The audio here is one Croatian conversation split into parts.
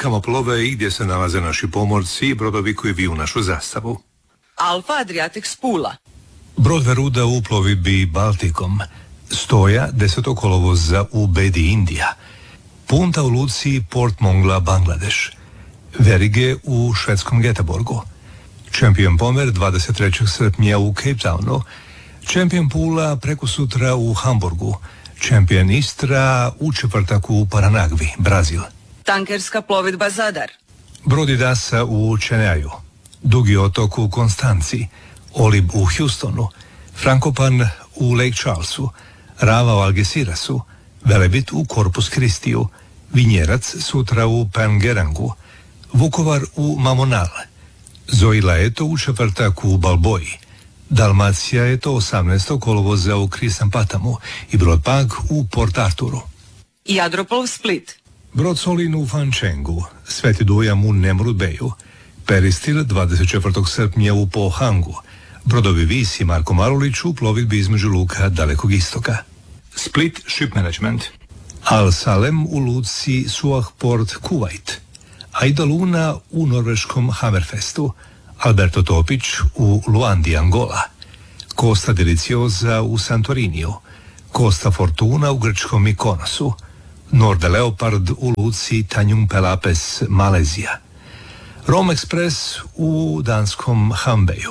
rijekama plove i gdje se nalaze naši pomorci i brodovi koji viju našu zastavu. Alfa Adriatic Pula. Brod Veruda u plovidbi Baltikom. Stoja 10. kolovoza u Bedi, Indija. Punta u luci Port Mongla, Bangladeš. Verige u švedskom Göteborgu. Champion Pomer 23. srpnja u Cape Townu. Champion Pula preko sutra u Hamburgu. Champion Istra u četvrtak u Paranagvi, Brazil. Tankerska plovidba Zadar. Brod Idasa u Čeneaju. Dugi otok u Konstanci. Olib u Houstonu. Frankopan u Lake Charlesu. Rava u Algesirasu. Velebit u Corpus Christiju. Vinjerac sutra u Pengerangu. Vukovar u Mamonal. Zoila je to u četvrtak u Balboji. Dalmacija je to 18. kolovoza u Krisampatamu i brod Pag u Port Arturu. Jadroplov Split. Brod Solin u Fančengu, Sveti Dujam u Nemrut Beju, Peristil 24. srpnja u Pohangu, brodovi Vis i Marko Marulić u plovidbi između luka Dalekog istoka. Split Ship Management. Al Salem u luci Suah Port Kuwait, Aida Luna u norveškom Hammerfestu, Alberto Topić u Luandi, Angola, Costa Deliciosa u Santoriniju, Costa Fortuna u grčkom Mikonosu, Norde Leopard u luci Tanjung Pelapes, Malezija, Rome Express u danskom Hambeju,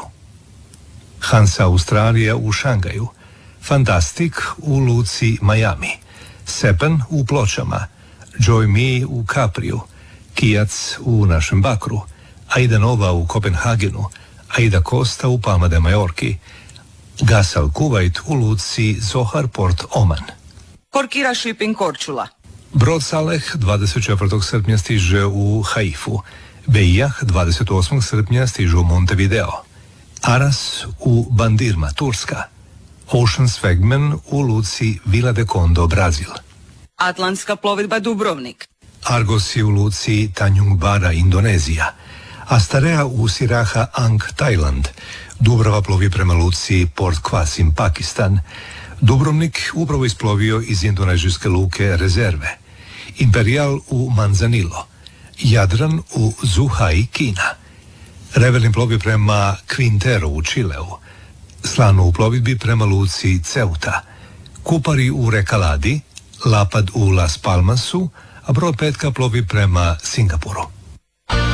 Hansa Australija u Šangaju, Fantastic u luci Miami, Sepen u Pločama, Joy Me u Kapriju, Kijac u našem Bakru, Aida Nova u Kopenhagenu, Aida Costa u Palma de Majorki, Gasal Kuwait u luci Zohar Port Oman. Korkira Shipping Korčula. Brod Saleh 24. srpnja stiže u Haifu, Bejah 28. srpnja stiže u Montevideo, Aras u Bandirma, Turska, Ocean Swagman u luci Vila de Condo, Brazil. Atlantska plovidba Dubrovnik. Argos je u luci Tanjung Bara, Indonezija, Astarea u Siraha Ang, Tajland, Dubrava plovi prema luci Port Qasim, Pakistan, Dubrovnik upravo isplovio iz indonežijske luke Rezerve, Imperial u Manzanilo, Jadran u Zhuhai, Kina, Revelin plovi prema Quintero u Čileu, Slano u plovidbi prema luci Ceuta, Kupari u Rekaladi, Lapad u Las Palmasu, a brod Petka plovi prema Singapuru.